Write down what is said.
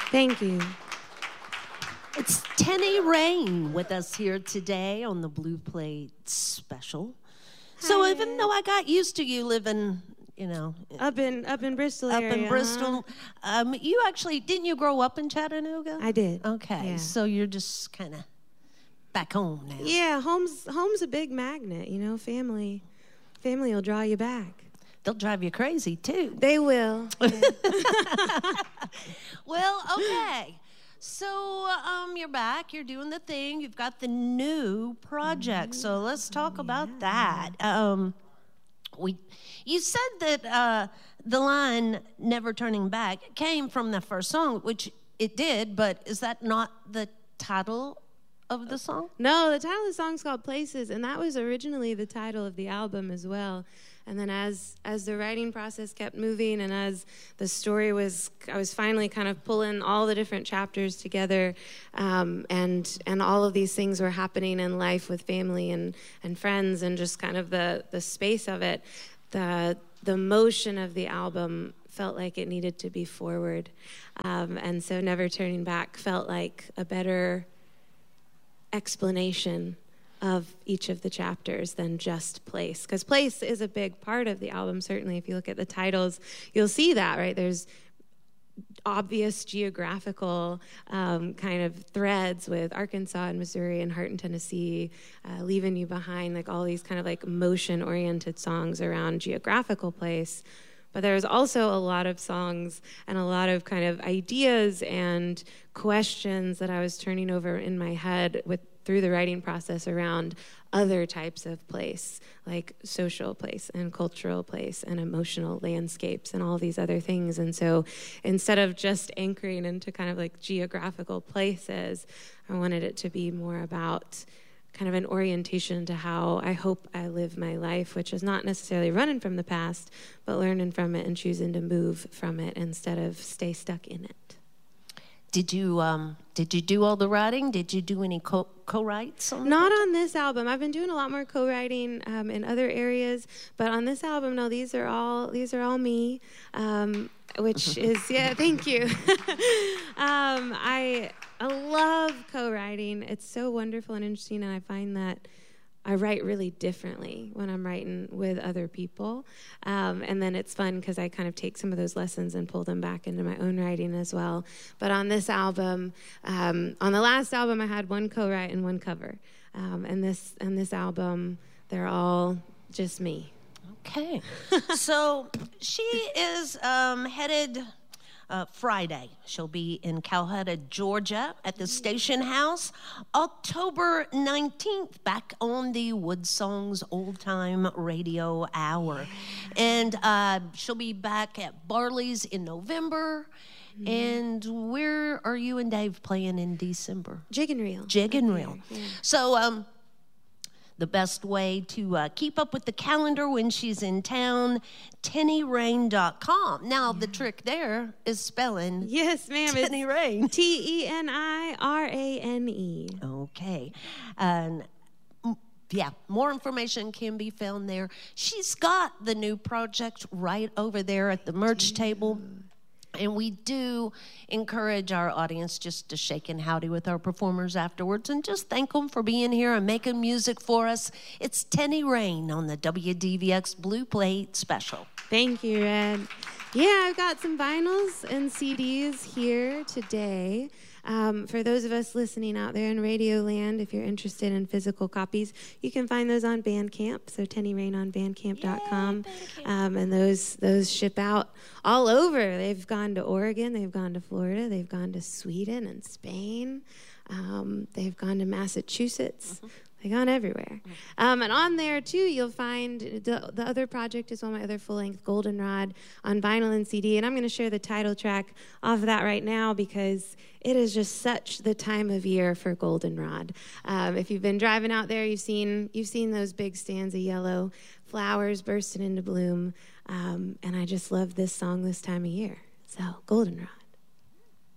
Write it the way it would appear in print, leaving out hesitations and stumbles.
Thank you. It's Tenny Rain with us here today on the Blue Plate Special. So Hi. even though I got used to you living, Up in Bristol area. up in Bristol, you actually, didn't you grow up in Chattanooga? I did. Okay, Yeah. so you're just kind of back home now. Yeah, home's a big magnet, Family will draw you back. They'll drive you crazy too. They will. Yeah. Well, okay. So you're back. You're doing the thing. You've got the new project. So let's talk about that. You said that the line "Never Turning Back" came from the first song, which it did. But is that not the title of the song? No, the title of the song's called Places, and that was originally the title of the album as well. And then as the writing process kept moving and as the story I was finally kind of pulling all the different chapters together, and all of these things were happening in life with family and friends and just kind of the space of it, the motion of the album felt like it needed to be forward. And so Never Turning Back felt like a better explanation of each of the chapters than just place, because place is a big part of the album. Certainly if you look at the titles, you'll see that, right? There's obvious geographical kind of threads with Arkansas and Missouri and Heart in Tennessee, Leaving You Behind, like all these kind of like motion oriented songs around geographical place. But there's also a lot of songs and a lot of kind of ideas and questions that I was turning over in my head through the writing process around other types of place, like social place and cultural place and emotional landscapes and all these other things. And so instead of just anchoring into kind of like geographical places, I wanted it to be more about kind of an orientation to how I hope I live my life, which is not necessarily running from the past, but learning from it and choosing to move from it instead of stay stuck in it. Did you do all the writing? Did you do any co-writes on Not on this album. I've been doing a lot more co-writing in other areas, but on this album, no, these are all me, which is, yeah, thank you. I love co-writing. It's so wonderful and interesting, and I find that I write really differently when I'm writing with other people. And then it's fun because I kind of take some of those lessons and pull them back into my own writing as well. But on this album, on the last album, I had one co-write and one cover. And this album, they're all just me. Okay. So she is headed Friday. She'll be in Cowhetta, Georgia at the Station House. October 19th, back on the Wood Songs Old Time Radio Hour. And she'll be back at Barley's in November. And where are you and Dave playing in December? Jig and Reel. Jig and Reel. Yeah. So the best way to keep up with the calendar when she's in town, TennyRain.com. Now, the trick there is spelling. Yes, ma'am. Tenny Rain. TennyRane. Okay. And yeah, more information can be found there. She's got the new project right over there at the merch table. And we do encourage our audience just to shake and howdy with our performers afterwards and just thank them for being here and making music for us. It's Tenny Rain on the WDVX Blue Plate Special. Thank you, Red. Yeah, I've got some vinyls and CDs here today. For those of us listening out there in Radio Land, if you're interested in physical copies, you can find those on Bandcamp, so Tenny Rain on Bandcamp.com. And those ship out all over. They've gone to Oregon, they've gone to Florida, they've gone to Sweden and Spain. They've gone to Massachusetts. They've gone everywhere. And on there, too, you'll find the other project is one of my other full-length Goldenrod on vinyl and CD. And I'm going to share the title track off of that right now because it is just such the time of year for Goldenrod. If you've been driving out there, you've seen those big stands of yellow flowers bursting into bloom. And I just love this song this time of year. So, Goldenrod.